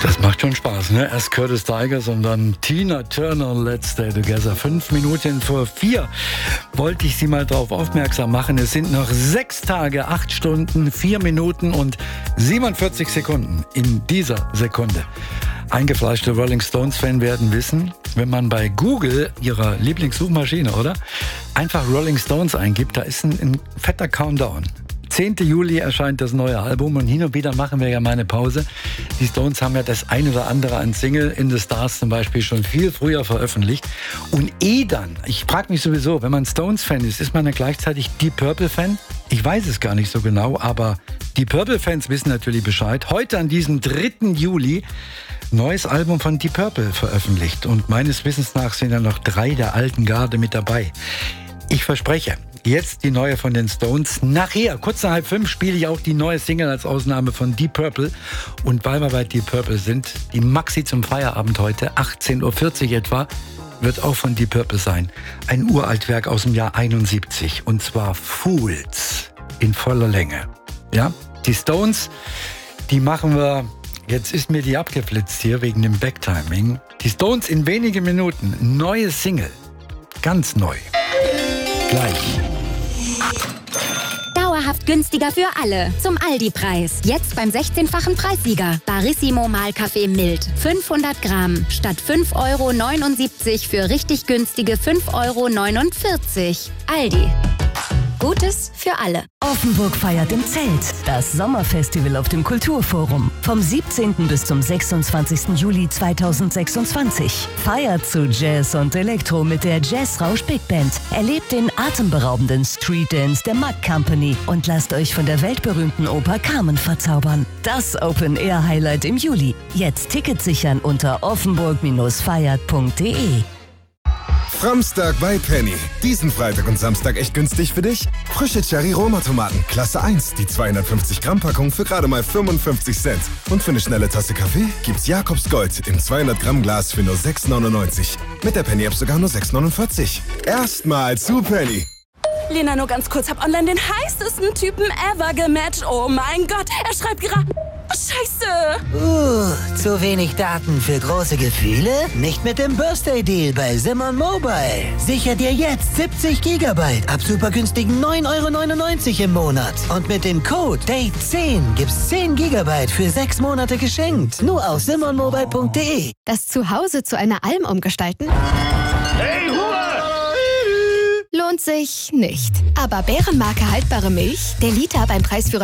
Das macht schon Spaß, ne? Erst Curtis Tigers und dann Tina Turner, Let's Stay Together. 5 Minuten vor 4 wollte ich Sie mal darauf aufmerksam machen. Es sind noch 6 Tage, 8 Stunden, 4 Minuten und 47 Sekunden in dieser Sekunde. Eingefleischte Rolling Stones-Fan werden wissen, wenn man bei Google, ihrer Lieblingssuchmaschine, oder? Einfach Rolling Stones eingibt, da ist ein fetter Countdown. 10. Juli erscheint das neue Album und hin und wieder machen wir ja mal eine Pause. Die Stones haben ja das ein oder andere an Single, In the Stars zum Beispiel, schon viel früher veröffentlicht. Und dann, ich frage mich sowieso, wenn man Stones-Fan ist man dann gleichzeitig Deep Purple-Fan? Ich weiß es gar nicht so genau, aber die Purple-Fans wissen natürlich Bescheid. Heute an diesem 3. Juli neues Album von Deep Purple veröffentlicht. Und meines Wissens nach sind ja noch 3 der alten Garde mit dabei. Ich verspreche, jetzt die neue von den Stones. Nachher, kurz nach 4:30, spiele ich auch die neue Single als Ausnahme von Deep Purple. Und weil wir bei Deep Purple sind, die Maxi zum Feierabend heute, 18.40 Uhr etwa, wird auch von Deep Purple sein. Ein Uraltwerk aus dem Jahr 71. Und zwar Fools in voller Länge. Ja, die Stones, die machen wir... Jetzt ist mir die abgeflitzt hier wegen dem Backtiming. Die Stones in wenigen Minuten. Neue Single. Ganz neu. Gleich. Dauerhaft günstiger für alle. Zum Aldi-Preis. Jetzt beim 16-fachen Preissieger. Barissimo Mahlkaffee Mild. 500 Gramm. Statt 5,79 € für richtig günstige 5,49 €. Aldi. Gutes für alle. Offenburg feiert im Zelt. Das Sommerfestival auf dem Kulturforum. Vom 17. bis zum 26. Juli 2026. Feiert zu Jazz und Elektro mit der Jazzrausch Big Band. Erlebt den atemberaubenden Street Dance der Mack Company und lasst euch von der weltberühmten Oper Carmen verzaubern. Das Open-Air-Highlight im Juli. Jetzt Tickets sichern unter offenburg-feiert.de. Framstag bei Penny. Diesen Freitag und Samstag echt günstig für dich? Frische Cherry-Roma-Tomaten, Klasse 1, die 250-Gramm-Packung für gerade mal 55 Cent. Und für eine schnelle Tasse Kaffee gibt's Jakobs Gold im 200-Gramm-Glas für nur 6,99. Mit der Penny-App sogar nur 6,49. Erstmal zu Penny. Lena, nur ganz kurz, hab online den heißesten Typen ever gematcht. Oh mein Gott, er schreibt gerade... Scheiße! Zu wenig Daten für große Gefühle? Nicht mit dem Birthday-Deal bei Simon Mobile. Sicher dir jetzt 70 Gigabyte ab super günstigen 9,99 € im Monat. Und mit dem Code DATE10 gibt's 10 Gigabyte für 6 Monate geschenkt. Nur auf simonmobile.de. Das Zuhause zu einer Alm umgestalten? Hey, Ruhe! Lohnt sich nicht. Aber Bärenmarke haltbare Milch, der Liter beim Preis für